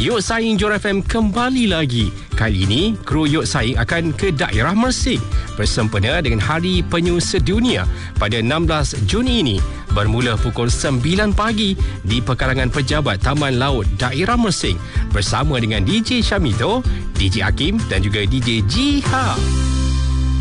Yok Saing Johor FM kembali lagi. Kali ini, kru Yok Saing akan ke daerah Mersing bersempena dengan Hari Penyu Sedunia pada 16 Jun ini. Bermula pukul 9 pagi di pekarangan pejabat Taman Laut Daerah Mersing bersama dengan DJ Syamito, DJ Hakim dan juga DJ Jiha.